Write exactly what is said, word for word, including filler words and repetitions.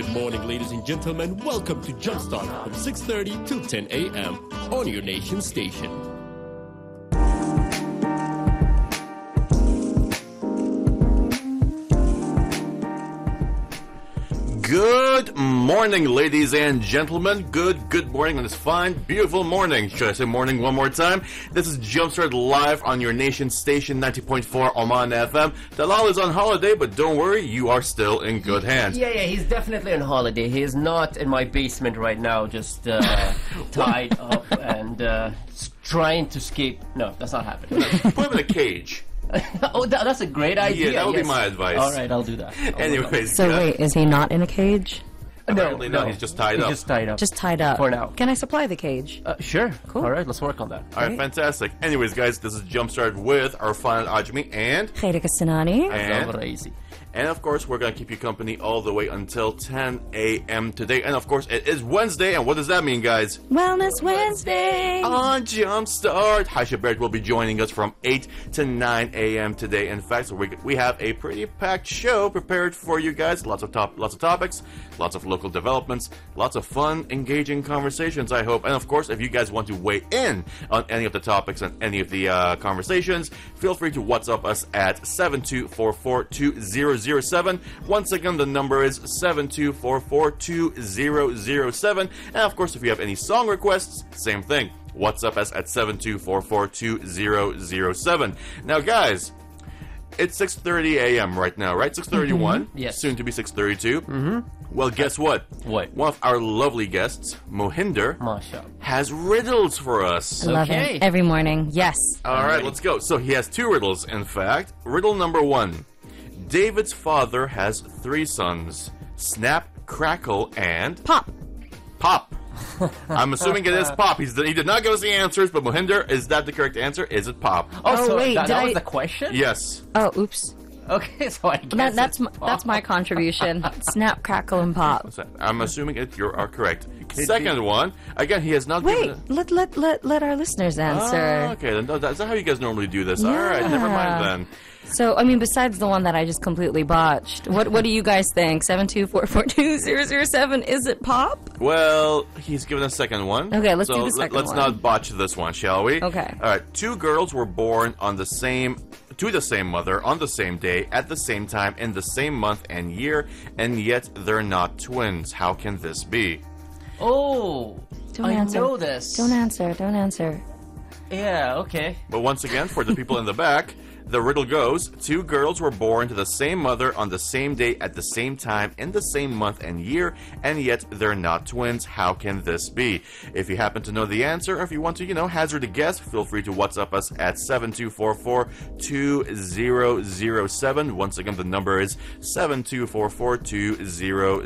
Good morning, ladies and gentlemen. Welcome to Jumpstart from six thirty till ten a m on your nation station. Good morning, ladies and gentlemen. Good, good morning on this fine, beautiful morning. Should I say morning one more time? This is Jumpstart live on your nation station, ninety point four Oman F M. Talal is on holiday, but don't worry, you are still in good hands. Yeah, yeah, he's definitely on holiday. He is not in my basement right now, just uh, tied up and uh, trying to escape. No, that's not happening. Put him in a cage. Oh, that, that's a great idea. Yeah, that would yes. be my advice. All right, I'll do that. I'll Anyways. So yeah. wait, is he not in a cage? Apparently no, not, no. he's just tied He's up. just tied up. Just tied up. For now. Can I supply the cage? Uh, sure. Cool. All right, let's work on that. All right, fantastic. Anyways, guys, this is Jumpstart with our final Ajmi and... Khairika Sinani. And... Crazy. And of course, we're going to keep you company all the way until ten a m today. And of course, it is Wednesday. And what does that mean, guys? Wellness Wednesday. On Jumpstart, Haisha Baird will be joining us from eight to nine a m today. In fact, so we, we have a pretty packed show prepared for you guys. Lots of top, lots of topics, lots of local developments, lots of fun, engaging conversations, I hope. And of course, if you guys want to weigh in on any of the topics and any of the uh, conversations, feel free to WhatsApp us at seven two four four two zero zero seven. Once again, the number is seven two four four two zero zero seven. And of course, if you have any song requests, same thing. WhatsApp us at seven two four four two zero zero seven. Now, guys, it's six thirty a m right now, right? six thirty-one. Mm-hmm. Yes. Soon to be six thirty-two. Mm-hmm. Well, guess what? What? One of our lovely guests, Mohinder, Masha. has riddles for us. Love Okay. it. Every morning. Yes. All right, let's go. So he has two riddles, in fact. Riddle number one. David's father has three sons. Snap, Crackle, and... Pop. Pop. I'm assuming it is Pop. He's, he did not give us the answers, but Mohinder, is that the correct answer? Is it Pop? Oh, Oh, so wait, that, did that I- was the question? Yes. Oh, oops. Okay, so I guess That, that's it's my, Pop. that's my contribution. Snap, crackle, and pop. So I'm assuming it. You are correct. Could Second be. one. Again, he has not Wait, given... let let let let our listeners answer. Ah, okay, then no, that's not how you guys normally do this. All right, never mind Yeah. then. So, I mean, besides the one that I just completely botched, what what do you guys think? Seven two four four two zero zero seven. Is it pop? Well, he's given a second one. Okay, let's so do the let- second let's one. not botch this one, shall we? Okay. All right. Two girls were born on the same, to the same mother, on the same day, at the same time, in the same month and year, and yet they're not twins. How can this be? Oh, Don't I answer. know this. Don't answer. Don't answer. Yeah, okay. But once again, for the people in the back, the riddle goes, two girls were born to the same mother on the same day at the same time in the same month and year, and yet they're not twins. How can this be? If you happen to know the answer, or if you want to, you know, hazard a guess, feel free to WhatsApp us at seven two four four two zero zero seven. Once again, the number is seven two four four two zero